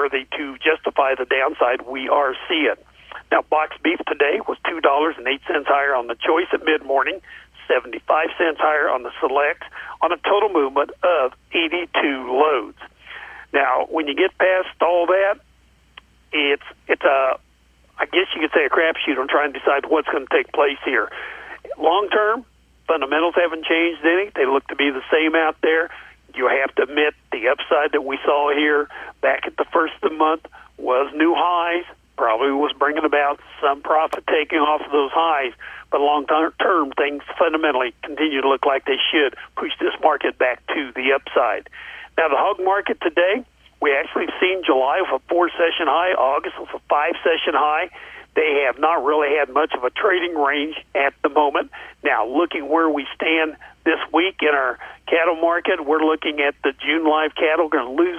worthy to justify the downside we are seeing. Now, boxed beef today was $2.08 higher on the choice at mid-morning, 75 cents higher on the select, on a total movement of 82 loads. Now, when you get past all that, it's a, I guess you could say, a crapshoot on trying to decide what's going to take place here. Long term, fundamentals haven't changed any. They look to be the same out there. You have to admit the upside that we saw here back at the first of the month was new highs, probably was bringing about some profit taking off of those highs. But long term, things fundamentally continue to look like they should push this market back to the upside. Now, the hog market today, we actually have seen July with a 4-session high, August with a 5-session high. They have not really had much of a trading range at the moment. Now, looking where we stand this week in our cattle market, we're looking at the June live cattle going to lose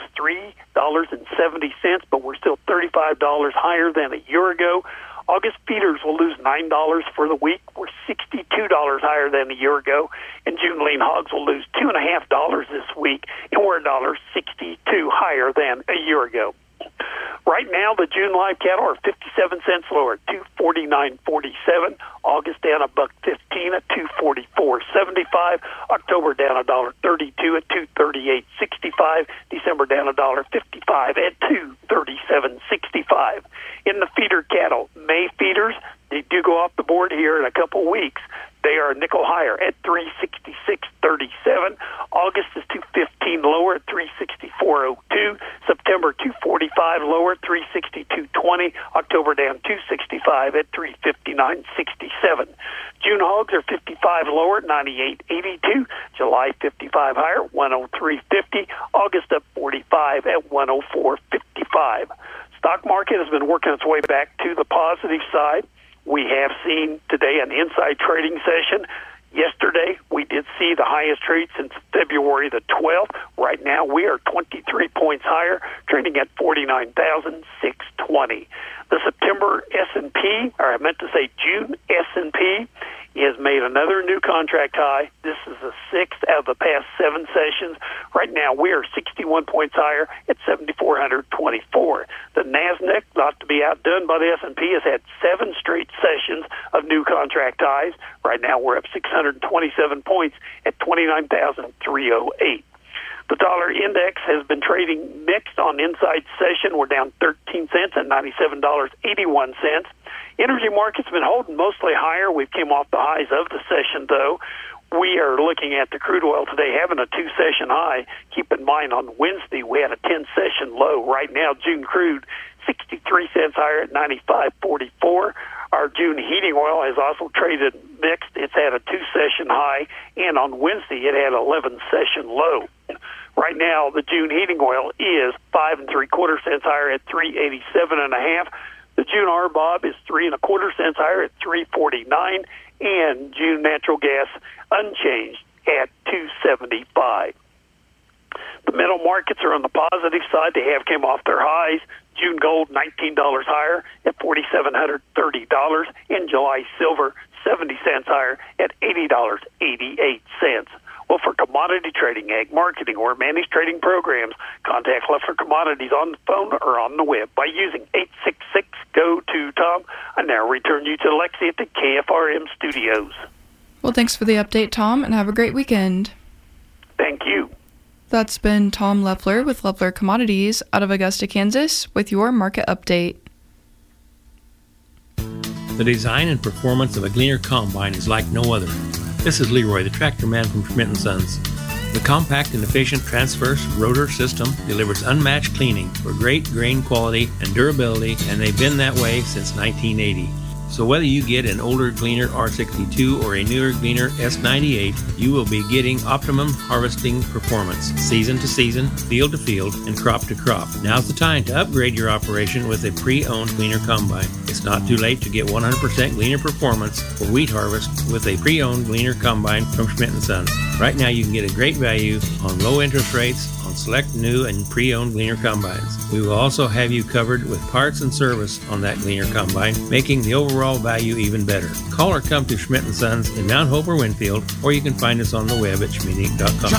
$3.70, but we're still $35 higher than a year ago. August feeders will lose $9 for the week. We're $62 higher than a year ago. And June lean hogs will lose $2.50 this week, and we're $1.62 higher than a year ago. Right now, the June live cattle are 57 cents lower, $249.47. August down $1.15 at $244.75. October down $1.32 at $238.65. December down $1.55 at $237.65. In the feeder cattle, May feeders, they do go off the board here in a couple weeks. They are a nickel higher at $366.37. August is $2.15 lower at $364.02. September $2.45 lower at $362.20. October down $2.65 at $359.67. June hogs are 55 lower at $98.82. July 55 higher, $103.50. August up 45 at $104.55. Stock market has been working its way back to the positive side. We have seen today an inside trading session. Yesterday, we did see the highest trade since February the 12th. Right now, we are 23 points higher, trading at 49,620. The September S&P, or I meant to say June S&P, has made another new contract high. This is the sixth out of the past 7 sessions. Right now, we are 61 points higher at 7,424. The NASDAQ, not to be outdone by the S&P, has had 7 straight sessions of new contract highs. Right now, we're up 627 points at 29,308. The dollar index has been trading mixed on inside session. We're down 13 cents at $97.81. Energy market's been holding mostly higher. We came off the highs of the session, though. We are looking at the crude oil today having a 2-session high. Keep in mind, on Wednesday, we had a 10-session low. Right now, June crude, 63 cents higher at $95.44. Our June heating oil has also traded mixed. It's had a 2-session high, and on Wednesday, it had an 11-session low. Right now, the June heating oil is 5 3/4 cents higher at $3.87.5. The June RBOB is 3 1/4 cents higher at $3.49, and June natural gas unchanged at $2.75. The metal markets are on the positive side. They have came off their highs. June gold $19 higher at $4,730, and July silver 70 cents higher at $80.88. Well, for commodity trading, ag marketing, or managed trading programs, contact Leffler Commodities on the phone or on the web by using 866-GO-TO-TOM. I now return you to Lexi at the KFRM studios. Well, thanks for the update, Tom, and have a great weekend. Thank you. That's been Tom Leffler with Leffler Commodities out of Augusta, Kansas, with your market update. The design and performance of a Gleaner Combine is like no other. This is Leroy, the tractor man from Schmidt & Sons. The compact and efficient transverse rotor system delivers unmatched cleaning for great grain quality and durability, and they've been that way since 1980. So whether you get an older Gleaner R62 or a newer Gleaner S98, you will be getting optimum harvesting performance, season to season, field to field, and crop to crop. Now's the time to upgrade your operation with a pre-owned Gleaner Combine. It's not too late to get 100% Gleaner performance for wheat harvest with a pre-owned Gleaner Combine from Schmidt & Sons. Right now you can get a great value on low interest rates on select new and pre-owned Gleaner Combines. We will also have you covered with parts and service on that Gleaner Combine, making the overall value even better. Call or come to Schmidt & Sons in Mount Hope or Winfield, or you can find us on the web at schmidinc.com.